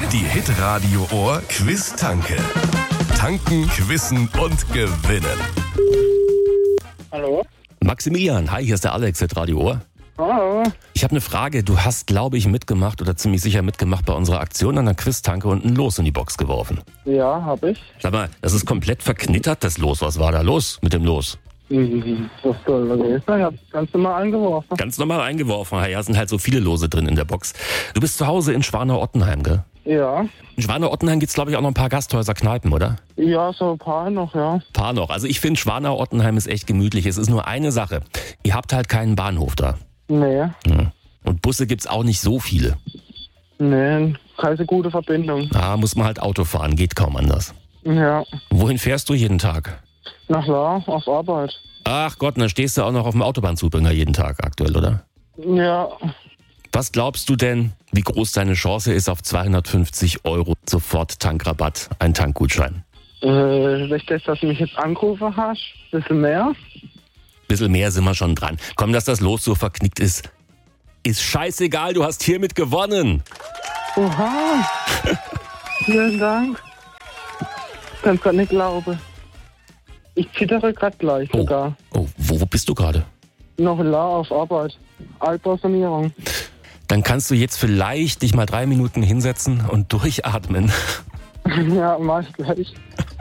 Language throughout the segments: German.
Die Hitradio Ohr Quiz-Tanke. Tanken, quizzen und gewinnen. Hallo? Maximilian, hi, hier ist der Alex, Hitradio Ohr. Hallo? Ich habe eine Frage. Du hast, glaube ich, mitgemacht oder ziemlich sicher mitgemacht bei unserer Aktion an der Quiz-Tanke und ein Los in die Box geworfen. Ja, hab ich. Sag mal, das ist komplett verknittert, das Los. Was war da los mit dem Los? Was soll das gewesen sein? Ich hab's ganz normal eingeworfen. Ganz normal eingeworfen. Ja, sind halt so viele Lose drin in der Box. Du bist zu Hause in Schwanau-Ottenheim, gell? Ja. In Schwanau-Ottenheim gibt's, glaube ich, auch noch ein paar Gasthäuser, Kneipen, oder? Ja, so ein paar noch, ja. Ein paar noch. Also ich finde, Schwanau-Ottenheim ist echt gemütlich. Es ist nur eine Sache. Ihr habt halt keinen Bahnhof da. Nee. Ja. Und Busse gibt's auch nicht so viele. Nee, keine gute Verbindung. Da muss man halt Auto fahren, geht kaum anders. Ja. Wohin fährst du jeden Tag? Nach La, auf Arbeit. Ach Gott, und dann stehst du auch noch auf dem Autobahnzubringer jeden Tag aktuell, oder? Ja. Was glaubst du denn, wie groß deine Chance ist auf 250 € sofort Tankrabatt, ein Tankgutschein? Wenn das, dass du mich jetzt angerufen hast, bisschen mehr. Bisschen mehr sind wir schon dran. Komm, dass das Los so verknickt ist scheißegal, du hast hiermit gewonnen. Oha. Vielen Dank. Kannst grad nicht glauben. Ich zittere grad gleich sogar. Oh, wo bist du gerade? Noch in La, auf Arbeit. Altbausanierung. Dann kannst du jetzt vielleicht dich mal 3 Minuten hinsetzen und durchatmen. Ja, mach ich gleich.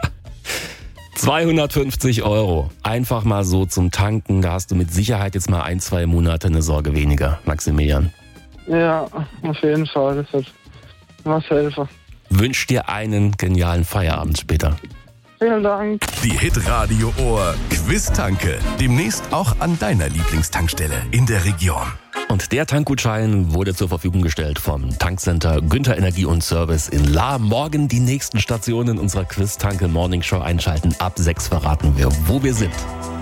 250 €. Einfach mal so zum Tanken. Da hast du mit Sicherheit jetzt mal 1-2 Monate eine Sorge weniger, Maximilian. Ja, auf jeden Fall. Das wird was helfen. Wünsch dir einen genialen Feierabend später. Vielen Dank. Die Hitradio Ohr Quiz-Tanke. Demnächst auch an deiner Lieblingstankstelle in der Region. Und der Tankgutschein wurde zur Verfügung gestellt vom Tankcenter Günther Energie und Service in La. Morgen die nächsten Stationen unserer Quiz-Tanke Morning Show einschalten. Ab 6 verraten wir, wo wir sind.